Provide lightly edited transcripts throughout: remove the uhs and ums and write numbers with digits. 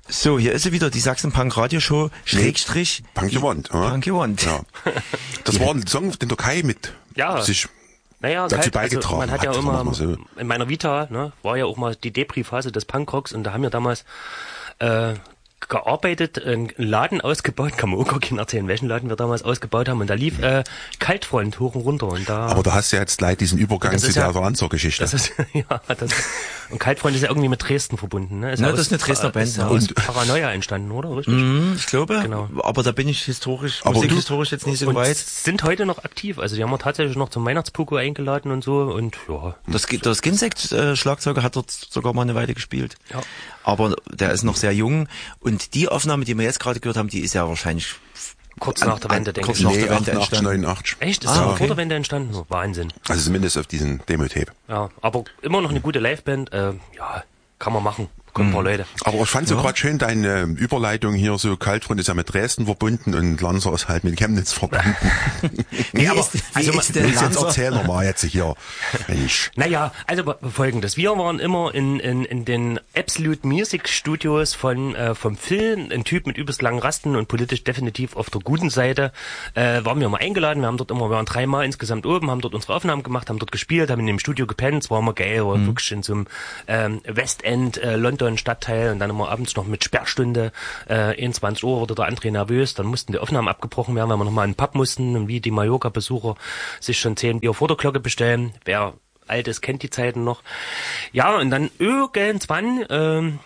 So, hier ist sie wieder, die Sachsen-Punk-Radio-Show, Schrägstrich. Punk You Want. Punk You Want. Ja. Das war ein Song, den der Kai mit sich dazu beigetragen man hat. Ja immer, so. In meiner Vita, ne, war ja auch mal die Depri-Phase des Punkrocks und da haben wir damals gearbeitet, einen Laden ausgebaut, kann man auch gar nicht erzählen, welchen Laden wir damals ausgebaut haben, und da lief Kaltfront hoch und runter. Und da, aber da hast du ja jetzt gleich diesen Übergang zu der Lanzer-Geschichte. Und Kaltfront ist ja irgendwie mit Dresden verbunden. Ne? Das ist eine Dresdner Band. Ist aus Paranoia entstanden, oder? Richtig? Ich glaube, genau. Aber da bin ich musikhistorisch jetzt nicht so weit. Sind heute noch aktiv, also die haben wir tatsächlich noch zum Weihnachtspuko eingeladen und so, und ja. Der Skinsex-Schlagzeuger hat dort sogar mal eine Weile gespielt. Ja. Aber der ist noch sehr jung, und die Aufnahme, die wir jetzt gerade gehört haben, die ist ja wahrscheinlich kurz nach der Wende, denke ich. Kurz nach der Wende entstanden. 89. Echt? Ist vor der Wende entstanden? Oh, Wahnsinn. Also zumindest auf diesen Demo-Tape. Ja, aber immer noch eine gute Liveband. Ja, kann man machen. Kommen ein paar Leute. Aber ich fand so gerade schön deine Überleitung hier, so Kaltfront ist ja mit Dresden verbunden und Lanzer ist halt mit Chemnitz verbunden. Jetzt erzähl nochmal jetzt hier. Mensch. Naja, also Folgendes. Wir waren immer in den Absolute Music Studios vom Phil, ein Typ mit übelst langen Rasten und politisch definitiv auf der guten Seite, waren wir mal eingeladen. Wir waren 3 Mal insgesamt oben, haben dort unsere Aufnahmen gemacht, haben dort gespielt, haben in dem Studio gepennt. Es war immer geil, wirklich in so einem Westend, London Stadtteil, und dann immer abends noch mit Sperrstunde, 21 Uhr wurde der André nervös, dann mussten die Aufnahmen abgebrochen werden, weil wir nochmal in den Pub mussten, und wie die Mallorca-Besucher sich schon 10 Bier vor der Glocke bestellen. Wer alt ist, kennt die Zeiten noch. Ja, und dann irgendwann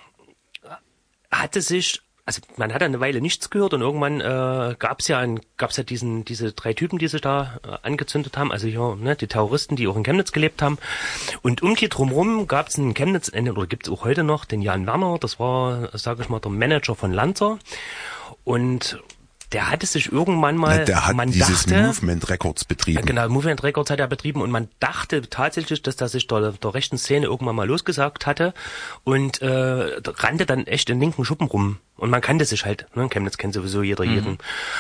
man hat eine Weile nichts gehört, und irgendwann gab's ja diese 3 Typen, die sich da angezündet haben, also hier, ne, die Terroristen, die auch in Chemnitz gelebt haben. Und um die drumherum gab's in Chemnitz, oder gibt's auch heute noch, den Jan Werner, das war, sage ich mal, der Manager von Lanzer, und der hatte sich irgendwann mal... Der hat dieses Movement Records betrieben. Genau, Movement Records hat er betrieben, und man dachte tatsächlich, dass er sich der rechten Szene irgendwann mal losgesagt hatte und rannte dann echt in linken Schuppen rum. Und man kannte sich halt, ne? In Chemnitz kennt sowieso jeder jeden.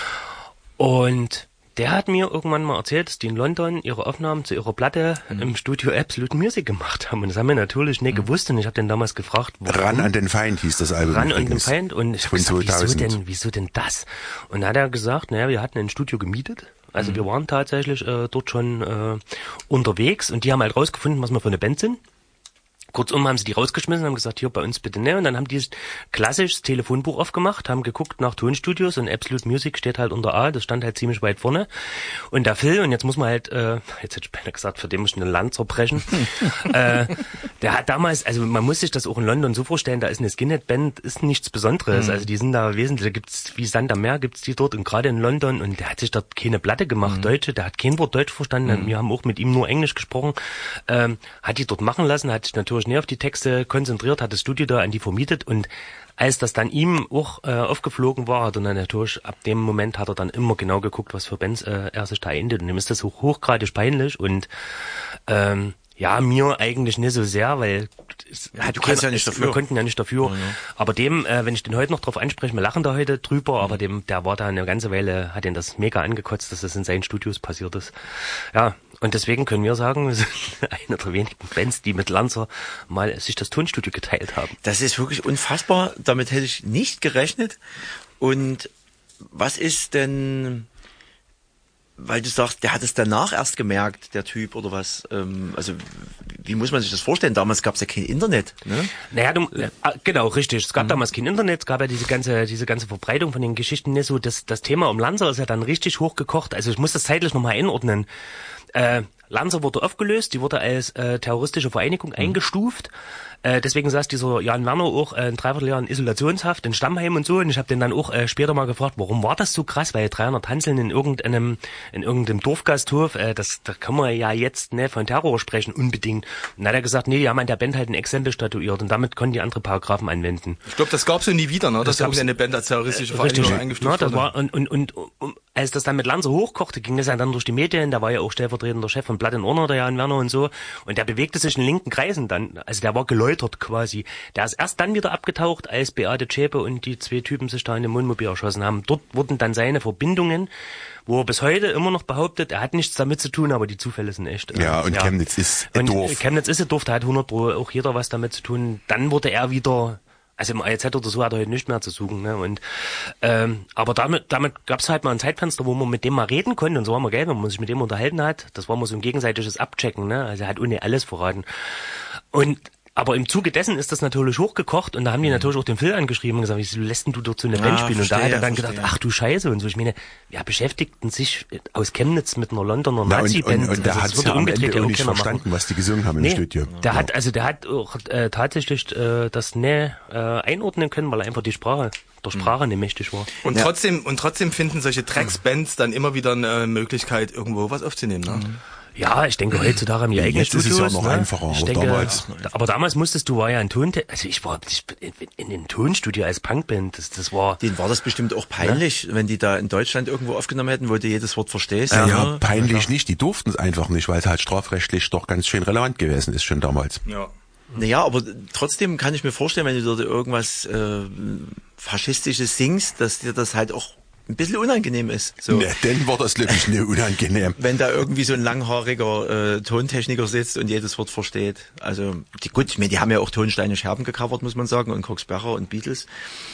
Und der hat mir irgendwann mal erzählt, dass die in London ihre Aufnahmen zu ihrer Platte im Studio Absolute Music gemacht haben. Und das haben wir natürlich nicht gewusst. Und ich habe den damals gefragt, warum? Ran an den Feind hieß das Album. Ran an den Feind. Und ich habe gesagt, wieso denn das? Und dann hat er gesagt, naja, wir hatten ein Studio gemietet. Also wir waren tatsächlich dort schon unterwegs. Und die haben halt rausgefunden, was wir für eine Band sind. Kurzum haben sie die rausgeschmissen, haben gesagt, hier bei uns bitte ne. Und dann haben die klassisch das Telefonbuch aufgemacht, haben geguckt nach Tonstudios, und Absolute Music steht halt unter A, das stand halt ziemlich weit vorne. Und der Phil, und jetzt muss man halt, jetzt hätte ich beinahe gesagt, für den muss ich einen Land zerbrechen. Der hat damals, also man muss sich das auch in London so vorstellen, da ist eine Skinhead-Band, ist nichts Besonderes. Also die sind da wesentlich, da gibt's wie Sand am Meer, gibt's die dort, und gerade in London, und der hat sich dort keine Platte gemacht, Deutsche, der hat kein Wort Deutsch verstanden, wir haben auch mit ihm nur Englisch gesprochen, hat die dort machen lassen, hat sich natürlich näher auf die Texte konzentriert, hat das Studio da an die vermietet, und als das dann ihm auch aufgeflogen war, hat er dann natürlich, ab dem Moment hat er dann immer genau geguckt, was für Bands er sich da eindet, und ihm ist das hochgradig peinlich, und ja, mir eigentlich nicht so sehr, weil du kannst ja nicht dafür. Wir konnten ja nicht dafür. Aber wenn ich den heute noch drauf anspreche, wir lachen da heute drüber, aber der war da eine ganze Weile, hat ihn das mega angekotzt, dass das in seinen Studios passiert ist. Ja, und deswegen können wir sagen, wir sind eine der wenigen Bands, die mit Lanzer mal sich das Tonstudio geteilt haben. Das ist wirklich unfassbar, damit hätte ich nicht gerechnet. Und was ist denn... Weil du sagst, der hat es danach erst gemerkt, der Typ, oder was? Also wie muss man sich das vorstellen? Damals gab es ja kein Internet, ne? Naja, genau, richtig. Es gab damals kein Internet, es gab ja diese ganze Verbreitung von den Geschichten nicht so. Das Thema um Lanzer ist ja dann richtig hochgekocht. Also ich muss das zeitlich nochmal einordnen. Lanzer wurde aufgelöst, die wurde als terroristische Vereinigung eingestuft. Deswegen saß dieser Jan Werner auch ein Dreivierteljahr in Isolationshaft, in Stammheim und so. Und ich habe den dann auch später mal gefragt, warum war das so krass? Weil 300 Hanseln in irgendeinem Dorfgasthof, da kann man ja jetzt ne von Terror sprechen, unbedingt. Und dann hat er gesagt, nee, die haben an der Band halt ein Exempel statuiert, und damit konnten die andere Paragraphen anwenden. Ich glaube, das gab's ja nie wieder, ne? Das gab's eine Band als terroristische Vereinigung eingestuft. Das war, und als das dann mit Lanzer hochkochte, ging das ja dann durch die Medien. Da war ja auch stellvertretender Chef von Blood and Honor, der Jan Werner und so. Und der bewegte sich in linken Kreisen dann. Also der war geläutert quasi. Der ist erst dann wieder abgetaucht, als Beate Zschäpe und die 2 Typen sich da in dem Wohnmobil erschossen haben. Dort wurden dann seine Verbindungen, wo er bis heute immer noch behauptet, er hat nichts damit zu tun, aber die Zufälle sind echt. Ja, und Chemnitz ist ein Dorf. Chemnitz ist ein Dorf, da hat 100% auch jeder was damit zu tun. Dann wurde er wieder Also im AEZ oder so hat er heute nicht mehr zu suchen, ne? Und aber damit gab's halt mal ein Zeitfenster, wo man mit dem mal reden konnte, und so war man geil, wenn man sich mit dem unterhalten hat. Das war mal so ein gegenseitiges Abchecken, ne? Also er hat ohne alles verraten. Aber im Zuge dessen ist das natürlich hochgekocht, und da haben die natürlich auch den Phil angeschrieben und gesagt, wieso lässt du dort so eine Band spielen? Und da hat er dann gedacht, ach du Scheiße und so. Ich meine, wer beschäftigten sich aus Chemnitz mit einer Londoner Nazi-Band? Und der hat ja am Ende auch nicht verstanden, was die gesungen haben im Studio. Der hat auch tatsächlich das einordnen können, weil er einfach der Sprache nicht mächtig war. Und trotzdem finden solche Drecksbands dann immer wieder eine Möglichkeit, irgendwo was aufzunehmen, ne? Ja, ich denke, heutzutage haben die eigene Studios. Jetzt ist es ja noch einfacher, aber damals war ja ein ich war in dem Tonstudio als Punkband, das war... Denen war das bestimmt auch peinlich, wenn die da in Deutschland irgendwo aufgenommen hätten, wo du jedes Wort verstehst. Ja, peinlich nicht, die durften es einfach nicht, weil es halt strafrechtlich doch ganz schön relevant gewesen ist, schon damals. Ja. Naja, aber trotzdem kann ich mir vorstellen, wenn du dort irgendwas Faschistisches singst, dass dir das halt auch ein bisschen unangenehm ist. So. Ne, dann war das wirklich nicht unangenehm. Wenn da irgendwie so ein langhaariger Tontechniker sitzt und jedes Wort versteht. Also die haben ja auch Tonsteine Scherben gecovert, muss man sagen, und Cox-Sparrow und Beatles.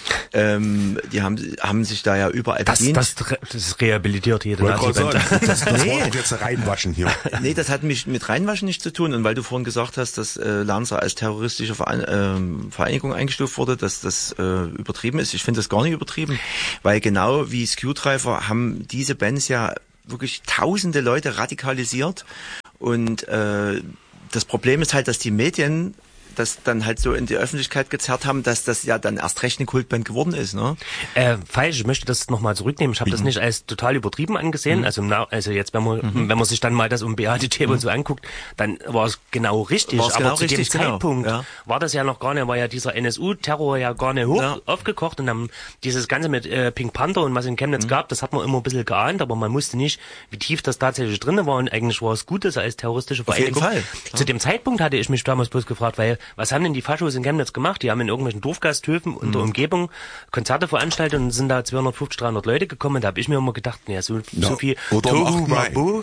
Die haben sich da ja überall bedient. Das rehabilitiert jede Nazi-Band. Das war jetzt reinwaschen hier. Nee, das hat mich mit reinwaschen nichts zu tun. Und weil du vorhin gesagt hast, dass Lanza als terroristische Vereinigung eingestuft wurde, dass das übertrieben ist. Ich finde das gar nicht übertrieben, weil genau wie Skewdriver haben diese Bands ja wirklich tausende Leute radikalisiert, und das Problem ist halt, dass die Medien das dann halt so in die Öffentlichkeit gezerrt haben, dass das ja dann erst recht eine Kultband geworden ist, ne? Falsch, ich möchte das nochmal zurücknehmen. Ich habe das nicht als total übertrieben angesehen. Also jetzt, wenn man sich dann mal das um Beate Zschäpe und so anguckt, dann war es genau richtig. Aber zu dem Zeitpunkt war das ja noch gar nicht, war ja dieser NSU-Terror ja gar nicht aufgekocht, und dann dieses Ganze mit Pink Panther und was in Chemnitz gab, das hat man immer ein bisschen geahnt, aber man wusste nicht, wie tief das tatsächlich drin war, und eigentlich war es gut, dass er als terroristische Vereinigung. Auf jeden Fall. Zu dem Zeitpunkt hatte ich mich damals bloß gefragt, weil was haben denn die Faschos in Chemnitz gemacht? Die haben in irgendwelchen Dorfgasthöfen in der Umgebung Konzerte veranstaltet, und sind da 250, 300 Leute gekommen. Und da habe ich mir immer gedacht, so viel Tohu Mabu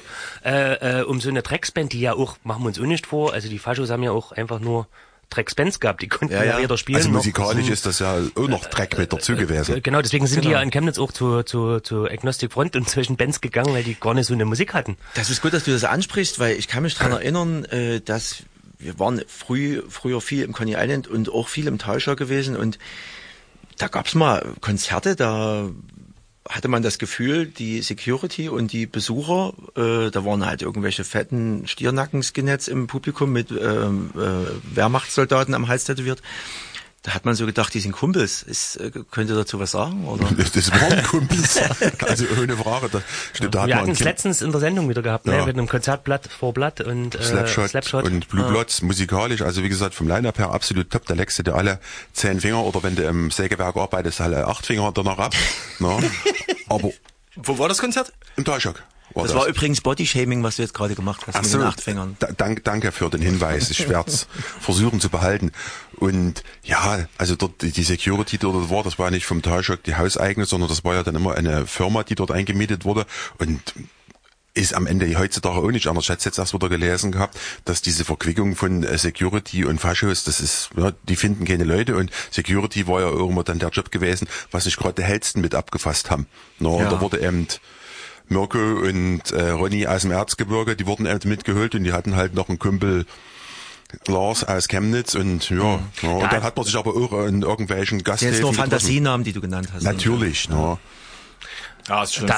um so eine Drecksband, die ja auch, machen wir uns auch nicht vor, also die Faschos haben ja auch einfach nur Drecksbands gehabt, die konnten ja weder spielen. Also musikalisch ist das ja auch noch Dreck mit dazu gewesen. Genau, deswegen sind die ja in Chemnitz auch zu Agnostic Front und zwischen Bands gegangen, weil die gar nicht so eine Musik hatten. Das ist gut, dass du das ansprichst, weil ich kann mich daran erinnern, dass wir waren früher viel im Coney Island und auch viel im Talschau gewesen, und da gab's mal Konzerte, da hatte man das Gefühl, die Security und die Besucher, da waren halt irgendwelche fetten Stiernacken-Skinheads im Publikum mit Wehrmachtssoldaten am Hals tätowiert. Da hat man so gedacht, die sind Kumpels. Könnt ihr dazu was sagen? Oder? Das waren Kumpels. Also ohne Frage. Wir hatten es letztens in der Sendung wieder gehabt, ne? Mit einem Konzertblatt vor Blatt und Slapshot und Blue Bloods, musikalisch. Also wie gesagt, vom Line-Up her absolut top. Da leckst du dir alle 10 Finger, oder wenn du im Sägewerk arbeitest, alle 8 Finger danach ab. No? Aber wo war das Konzert? Im Talschok. Das war übrigens Bodyshaming, was du jetzt gerade gemacht hast, mit den 8 Fingern. Danke für den Hinweis. Ich werde es versuchen zu behalten. Und ja, also dort die Security, die dort war, das war nicht vom Talschok die hauseigene, sondern das war ja dann immer eine Firma, die dort eingemietet wurde. Und ist am Ende heutzutage auch nicht anders. Ich hatte jetzt erst wieder gelesen gehabt, dass diese Verquickung von Security und Faschos, das ist, ja, die finden keine Leute, und Security war ja irgendwo dann der Job gewesen, was nicht gerade die hellsten mit abgefasst haben. Und da wurde eben Mirko und Ronny aus dem Erzgebirge, die wurden eben mitgeholt, und die hatten halt noch einen Kumpel Lars aus Chemnitz, und und dann hat man sich aber auch in irgendwelchen Gasthöfen. Jetzt nur Fantasienamen, die du genannt hast. Natürlich, ja. Ja, ist schon da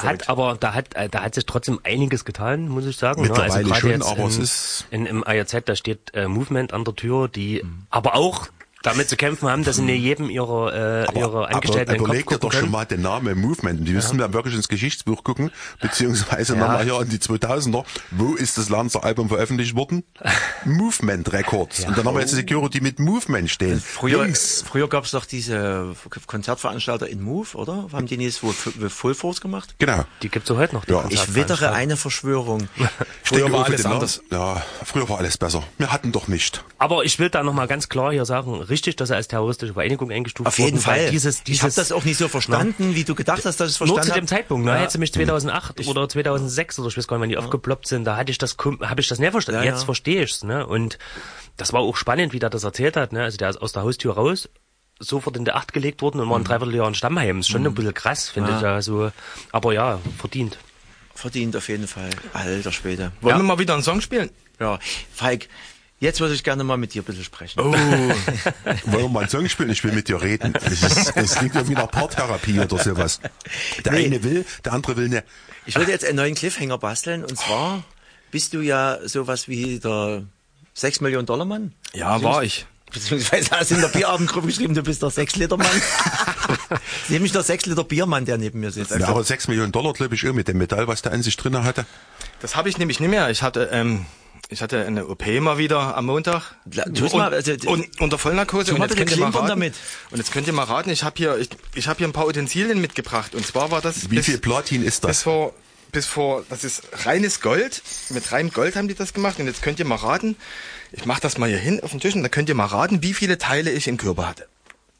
hat sich trotzdem einiges getan, muss ich sagen. Mittlerweile also schon, aber es ist im ARZ, da steht Movement an der Tür, die aber auch damit zu kämpfen haben, dass sie nicht jedem ihre Angestellten in den Kopf überleg dir doch schon mal den Namen Movement. Die müssen wir wirklich ins Geschichtsbuch gucken, beziehungsweise nochmal hier in die 2000er. Wo ist das Lanzer Album veröffentlicht worden? Movement Records. Und dann haben wir jetzt Security mit Movement stehen. Früher gab es doch diese Konzertveranstalter in Move, oder? Haben die nicht Full Force gemacht? Genau. Die gibt's so heute noch. Ich wittere eine Verschwörung. Früher war alles anders. Ja, früher war alles besser. Wir hatten doch nicht. Aber ich will da nochmal ganz klar hier sagen, richtig, dass er als terroristische Vereinigung eingestuft wurde. Auf jeden Fall. Ich habe das auch nicht so verstanden, wie du gedacht hast, dass ich es verstanden habe. Nur zu dem Zeitpunkt, ne? Hättest du mich 2008 oder 2006 oder ich weiß gar nicht, wann die aufgeploppt sind, da habe ich das nicht verstanden. Jetzt verstehe ich's, ne? Und das war auch spannend, wie der das erzählt hat, ne? Also der ist aus der Haustür raus, sofort in der Acht gelegt worden und waren 3/4 Jahr in Stammheim. Ist schon ein bisschen krass, finde ich da so. Aber ja, verdient. Verdient auf jeden Fall. Alter Schwede. Wollen wir mal wieder einen Song spielen? Ja, Falk, jetzt würde ich gerne mal mit dir ein bisschen sprechen. Oh. Wollen wir mal einen Song spielen? Ich will mit dir reden. Es klingt irgendwie nach Paartherapie oder sowas. Der eine will, der andere will nicht. Ich würde jetzt einen neuen Cliffhanger basteln und zwar bist du ja sowas wie der 6 Millionen Dollar Mann. Ja, war ich. Beziehungsweise hast du in der Bierabendgruppe geschrieben, du bist der 6 Liter Mann. Nämlich der 6 Liter Biermann, der neben mir sitzt. Ja, aber 6 Millionen Dollar, glaube ich, mit dem Metall, was der an sich drin hatte. Das habe ich nämlich nicht mehr. Ich hatte eine OP mal wieder am Montag und unter Vollnarkose. Und jetzt könnt ihr mal raten, damit. Und jetzt könnt ihr mal raten, ich habe hier ein paar Utensilien mitgebracht. Und zwar war das... Wie viel Platin ist das? Bis vor, das ist reines Gold. Mit reinem Gold haben die das gemacht. Und jetzt könnt ihr mal raten, ich mache das mal hier hin auf den Tisch und dann könnt ihr mal raten, wie viele Teile ich im Körper hatte.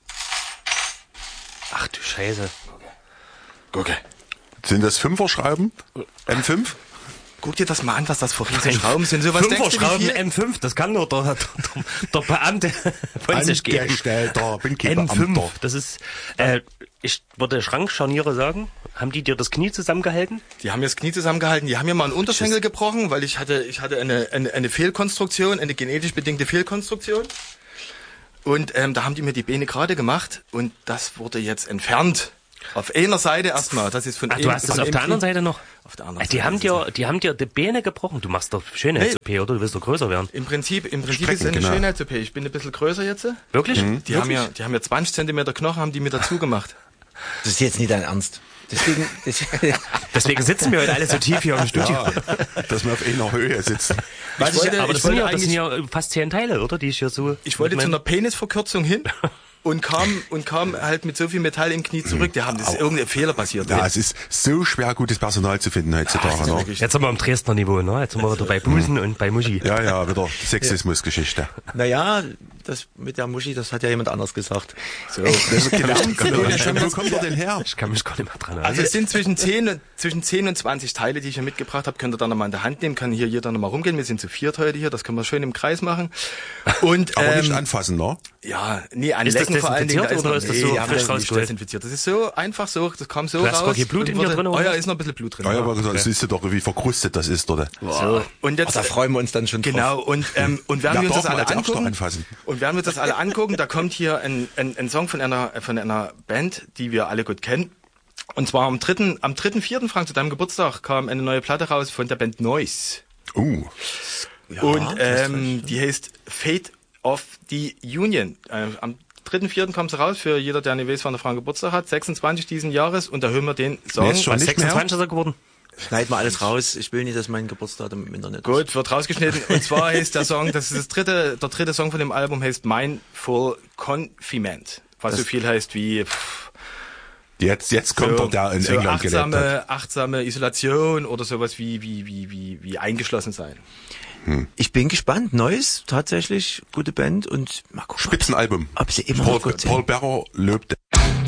Ach du Scheiße. Gucke. Sind das 5er-Schrauben? M5? Guck dir das mal an, was das für riesige Schrauben sind. So was denkst du, wie viel? M5, das kann nur der Beamte von sich geben. Angestellter, bin kein N5, Beamter. das ist, ich würde Schrankscharniere sagen. Haben die dir das Knie zusammengehalten? Die haben mir das Knie zusammengehalten, die haben mir mal einen Unterschenkel gebrochen, weil ich hatte eine Fehlkonstruktion, eine genetisch bedingte Fehlkonstruktion. Und da haben die mir die Beine gerade gemacht und das wurde jetzt entfernt. Auf einer Seite erstmal. Das ist von du hast das auf der anderen Seite noch? Auf der anderen Die haben dir die Beine gebrochen. Du machst doch Schönheits-OP, oder? Du willst doch größer werden. Im Prinzip ist es eine Schönheits-OP. Ich bin ein bisschen größer jetzt. Wirklich? Die haben mir 20 Zentimeter Knochen, haben die mir dazu gemacht. Das ist jetzt nicht dein Ernst. Deswegen sitzen wir heute alle so tief hier im Studio. Ja, dass wir auf einer Höhe sitzen. Aber das sind ja fast 10 Teile, oder? Die ich hier so... Ich wollte zu einer Penisverkürzung hin. Und kam halt mit so viel Metall im Knie zurück. Die haben das irgendein Fehler passiert. Ja, es ist so schwer, gutes Personal zu finden heutzutage. Ne? Jetzt sind wir am Dresdner Niveau, ne? Jetzt sind wir wieder bei Busen und bei Muschi. Ja, wieder Sexismusgeschichte. Naja, das mit der Muschi, das hat ja jemand anders gesagt. So, das wo kommt er denn her? Ich kann mich gar nicht mehr dran erinnern. Also es sind zwischen 10 und 20 Teile, die ich hier mitgebracht habe. Könnt ihr dann nochmal in der Hand nehmen, kann hier jeder nochmal rumgehen. Wir sind zu 4 heute hier, das können wir schön im Kreis machen. Und, aber nicht anfassen, ne? Ja, nee, anlecken vor allen Dingen. Oder ist das so frisch rausgeholt? Desinfiziert. Das ist so einfach so, das kam so du raus. Hast gar kein Blut in dir drin? Oh ja, ist noch ein bisschen Blut drin. Ja, aber das siehst du doch, wie verkrustet das ist, oder? So. Und jetzt, da freuen wir uns dann schon drauf. Genau, und während wir uns das alle angucken, da kommt hier ein Song von einer Band, die wir alle gut kennen. Und zwar am 3.4., Frank, zu deinem Geburtstag kam eine neue Platte raus von der Band Noise. Ja, und die heißt Fate of the Union. Am 3.4. kommt sie raus, für jeder, der nicht weiß, wann der Frank Geburtstag hat, 26 diesen Jahres, und da hören wir den Song. Schon nicht 26 ist er geworden. Schneid mal alles raus. Ich will nicht, dass mein Geburtstag im Internet ist. Gut, wird rausgeschnitten. Und zwar heißt der Song, das ist der dritte Song von dem Album, heißt Mindful Confinement. Was so viel heißt wie... Jetzt kommt er, der in so England gelebt hat. Achtsame Isolation oder sowas wie eingeschlossen sein. Ich bin gespannt. Neues, tatsächlich, gute Band und mal gucken. Spitzenalbum. Ob sie immer noch gut sind. Paul Bearer löbt.